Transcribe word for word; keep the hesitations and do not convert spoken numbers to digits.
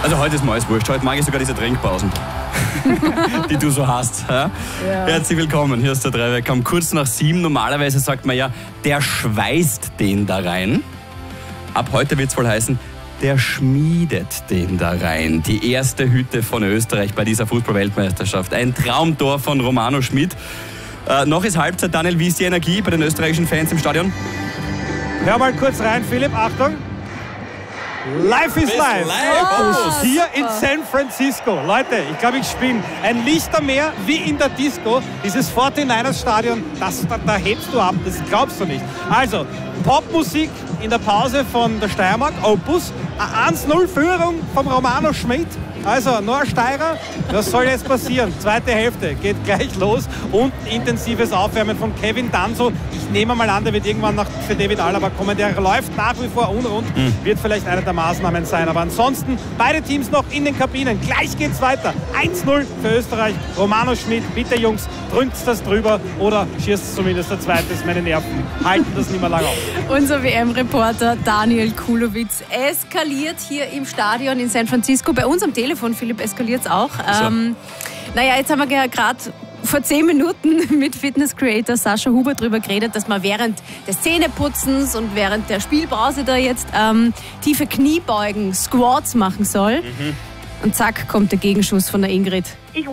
Also heute ist mir alles wurscht. Heute mag ich sogar diese Trinkpausen, die du so hast. Ja? Ja. Herzlich willkommen, hier ist der Dreiwecker um kurz nach sieben. Normalerweise sagt man ja, der schweißt den da rein. Ab heute wird es wohl heißen, der schmiedet den da rein. Die erste Hütte von Österreich bei dieser Fußball-Weltmeisterschaft. Ein Traumtor von Romano Schmid. Äh, noch ist Halbzeit, Daniel. Wie ist die Energie bei den österreichischen Fans im Stadion? Hör mal kurz rein, Philipp. Achtung. Live is live. live. Oh, hier in San Francisco. Leute, ich glaube, ich spinne. Ein Lichtermeer wie in der Disco. Dieses forty-niners Stadion, das, da, da hebst du ab. Das glaubst du nicht. Also, Popmusik in der Pause von der Steiermark, Opus. eins null Führung vom Romano Schmid. Also, Noah Steirer, was soll jetzt passieren? Zweite Hälfte geht gleich los und intensives Aufwärmen von Kevin Danso. Ich nehme mal an, der wird irgendwann noch für David Alaba kommen. Der läuft nach wie vor unrund, mhm. wird vielleicht eine der Maßnahmen sein. Aber ansonsten beide Teams noch in den Kabinen. Gleich geht's weiter. eins null für Österreich. Romano Schmid, bitte Jungs, drückt das drüber oder schießt zumindest der Zweite. Meine Nerven halten das nicht mehr lange auf. Unser W M-Reporter Daniel Kulowitz eskaliert hier im Stadion in San Francisco. Bei uns am Telefon, Philipp, eskaliert es auch. So. Ähm, naja, jetzt haben wir gerade vor zehn Minuten mit Fitness-Creator Sascha Huber darüber geredet, dass man während des Zähneputzens und während der Spielpause da jetzt ähm, tiefe Kniebeugen, Squats machen soll. Mhm. Und zack, kommt der Gegenschuss von der Ingrid. Ich